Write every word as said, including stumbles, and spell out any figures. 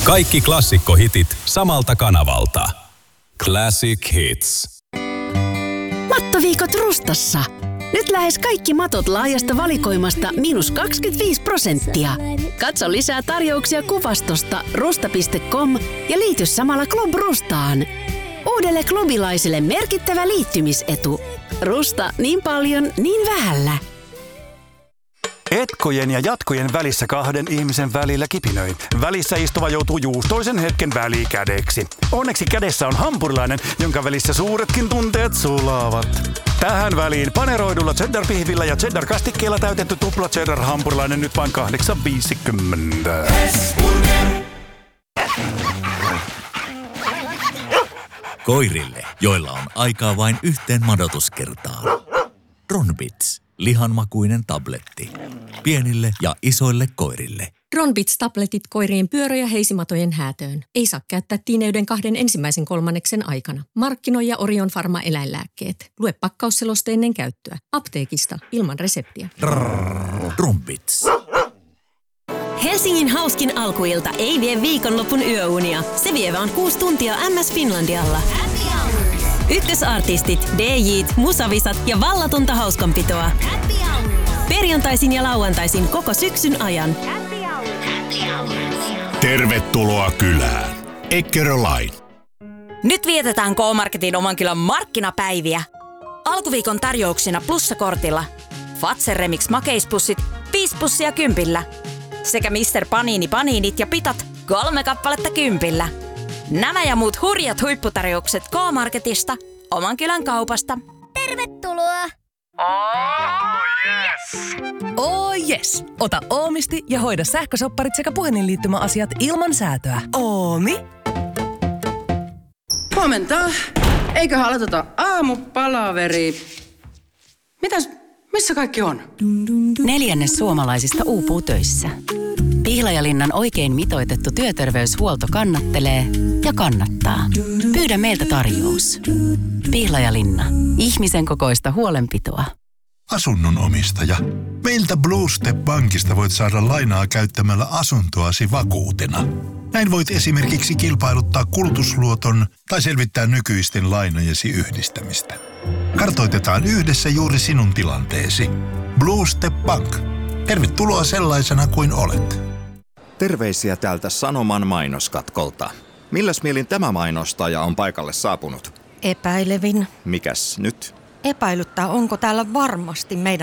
Kaikki klassikkohitit samalta kanavalta. Classic Hits. Mattoviikot Rustassa. Nyt lähes kaikki matot laajasta valikoimasta miinus kaksikymmentäviisi prosenttia. Katso lisää tarjouksia kuvastosta rusta piste com ja liity samalla Club Rustaan. Uudelle klubilaiselle merkittävä liittymisetu. Rusta niin paljon, niin vähällä. Etkojen ja jatkojen välissä kahden ihmisen välillä kipinöi. Välissä istuva joutuu juustoisen hetken välikädeksi. Onneksi kädessä on hampurilainen, jonka välissä suuretkin tunteet sulaavat. Tähän väliin paneroidulla cheddar-pihvillä ja cheddar-kastikkeella täytetty tupla cheddar-hampurilainen nyt vain kahdeksan viisikymmentä. Koirille, joilla on aikaa vain yhteen madotuskertaan. Ronbits. Lihanmakuinen tabletti. Pienille ja isoille koirille. Ronbits-tabletit koirien pyörä- ja heisimatojen häätöön. Ei saa käyttää tiineyden kahden ensimmäisen kolmanneksen aikana. Markkinoi ja Orion Pharma eläinlääkkeet. Lue pakkausseloste ennen käyttöä. Apteekista ilman reseptiä. Ronbits. Helsingin hauskin alkuilta ei vie viikonlopun yöunia. Se vie vaan kuusi tuntia M S Finlandialla. Ykkösartistit, D J:t, musavisat ja vallatonta hauskanpitoa. Perjantaisin ja lauantaisin koko syksyn ajan. Tervetuloa kylään. Eckerö Line. Nyt vietetään K-Marketin oman kylän markkinapäiviä. Alkuviikon tarjouksina plussakortilla. Fazer Remix makeispussit, viisi pussia kympillä. Sekä mister Panini paniinit ja pitat, kolme kappaletta kympillä. Nämä ja muut hurjat huipputarjoukset K-Marketista, oman kylän kaupasta. Tervetuloa! Oh yes! Oh yes! Ota Oomisti ja hoida sähkösopparit sekä puhelinliittymäasiat ilman säätöä. Oomi? Huomenta. Eiköhän aloiteta aamupalaveri. Mitäs, missä kaikki on? Neljännes suomalaisista uupuu töissä. Pihlajalinnan oikein mitoitettu työterveyshuolto kannattelee ja kannattaa. Pyydä meiltä tarjous. Pihlajalinna. Ihmisen kokoista huolenpitoa. Asunnon omistaja. Meiltä Blue Step Bankista voit saada lainaa käyttämällä asuntoasi vakuutena. Näin voit esimerkiksi kilpailuttaa kulutusluoton tai selvittää nykyisten lainojesi yhdistämistä. Kartoitetaan yhdessä juuri sinun tilanteesi. Blue Step Bank. Tervetuloa sellaisena kuin olet. Terveisiä täältä Sanoman mainoskatkolta. Milläs mielin tämä mainostaja on paikalle saapunut? Epäilevin. Mikäs nyt? Epäilyttää, onko täällä varmasti meidän